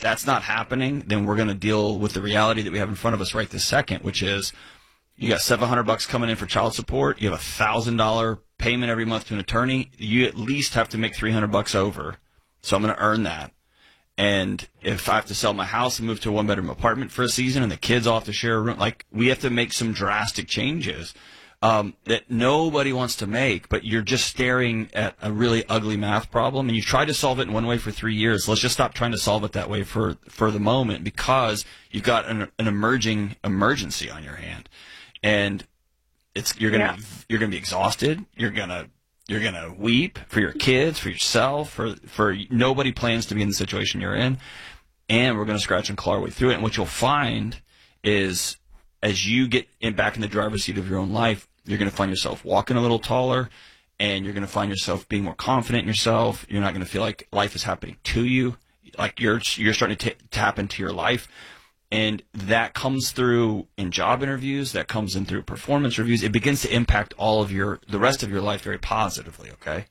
that's not happening, then we're going to deal with the reality that we have in front of us right this second, which is you got $700 coming in for child support. You have $1,000 payment every month to an attorney. You at least have to make $300 over. So I'm going to earn that. And if I have to sell my house and move to a one-bedroom apartment for a season and the kids all have to share a room, like, we have to make some drastic changes that nobody wants to make, but you're just staring at a really ugly math problem, and you've tried to solve it in one way for 3 years. Let's just stop trying to solve it that way for the moment, because you've got an emerging emergency on your hand. And you're gonna be exhausted. You're gonna weep for your kids, for yourself, for nobody plans to be in the situation you're in. And we're gonna scratch and claw our way through it. And what you'll find is, as you get back in the driver's seat of your own life, you're gonna find yourself walking a little taller, and you're gonna find yourself being more confident in yourself. You're not gonna feel like life is happening to you, like you're starting to tap into your life. And that comes through in job interviews. That comes in through performance reviews. It begins to impact all of the rest of your life very positively, okay?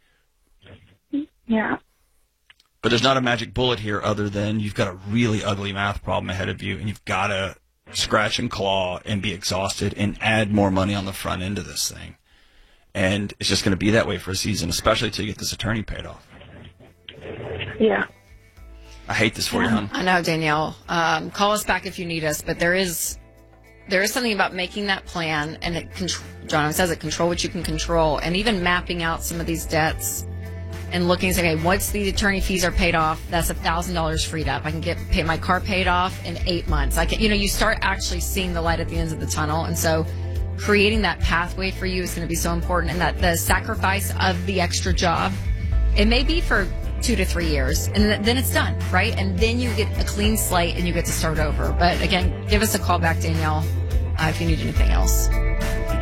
Yeah. But there's not a magic bullet here other than you've got a really ugly math problem ahead of you, and you've got to scratch and claw and be exhausted and add more money on the front end of this thing. And it's just going to be that way for a season, especially until you get this attorney paid off. Yeah. I hate this for you, hon. I know, Danielle. Call us back if you need us, but there is something about making that plan, and John says it, control what you can control, and even mapping out some of these debts and looking and saying, okay, once the attorney fees are paid off, that's $1,000 freed up. I can pay my car paid off in 8 months. You start actually seeing the light at the end of the tunnel, and so creating that pathway for you is going to be so important, and that the sacrifice of the extra job, it may be for 2 to 3 years, and then it's done, right? And then you get a clean slate and you get to start over. But again, give us a call back, Danielle, if you need anything else.